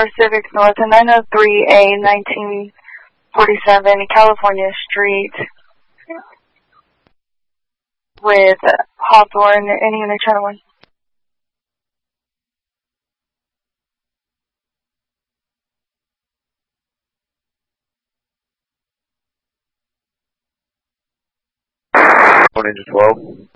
Civic North and 903A 1947 California Street with Hawthorne, any unit channel 1. Ninja 12.